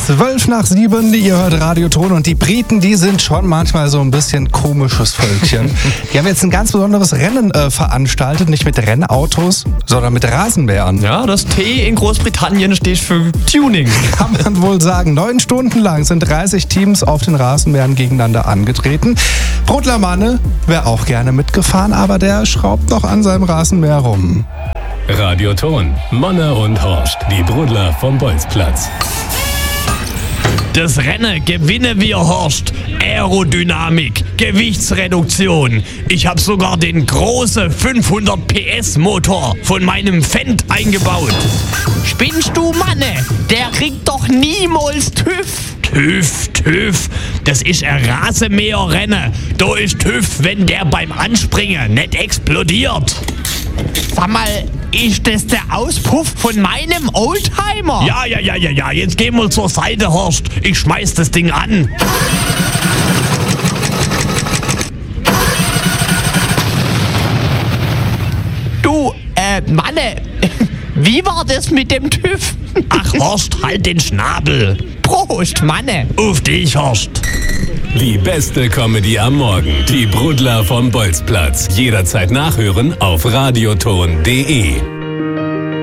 7:12, ihr hört Radioton und die Briten, die sind schon manchmal so ein bisschen komisches Völkchen. Die haben jetzt ein ganz besonderes Rennen veranstaltet, nicht mit Rennautos, sondern mit Rasenmähern. Ja, das T in Großbritannien steht für Tuning. Kann man wohl sagen. 9 Stunden lang sind 30 Teams auf den Rasenmähern gegeneinander angetreten. Brudlermanne wäre auch gerne mitgefahren, aber der schraubt noch an seinem Rasenmäher rum. Radioton, Manne und Horst, die Brudler vom Bolzplatz. Das Rennen gewinnen wir, Horst. Aerodynamik, Gewichtsreduktion. Ich habe sogar den großen 500 PS Motor von meinem Fendt eingebaut. Spinnst du, Manne? Der kriegt doch niemals TÜV. TÜV. Das ist ein Rasenmäherrennen. Da ist TÜV, wenn der beim Anspringen nicht explodiert. Sag mal, ist das der Auspuff von meinem Oldtimer? Ja. Jetzt geh mal zur Seite, Horst. Ich schmeiß das Ding an. Du, Manne, wie war das mit dem TÜV? Ach, Horst, halt den Schnabel. Prost, Manne. Auf dich, Horst. Die beste Comedy am Morgen. Die Brudler vom Bolzplatz. Jederzeit nachhören auf radioton.de.